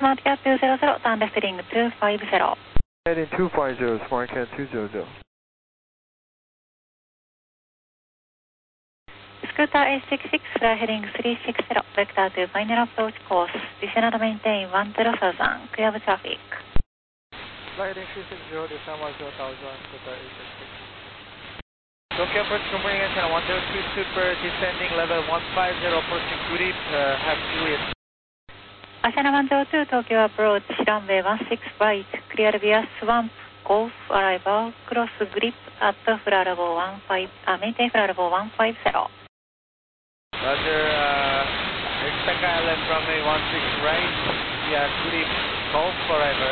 Smart Cat 200, turn left heading 250. Heading 250, Smart Cat 200. Scooter A66, fly heading 360, vector to final approach course. Descend and maintain 10,000, clear of traffic. Fly heading 360, descend 10,000, Scooter A66. Tokyo approach company channel 102 Super, descending level 150, approaching Grip, have Juliet. Ashana 102, Tokyo approach, runway 16 right, clear via swamp, golf, arrival, cross grip at flight level maintain flight level 150. Roger, expect ILS runway 16 right, via Grip, golf, arrival.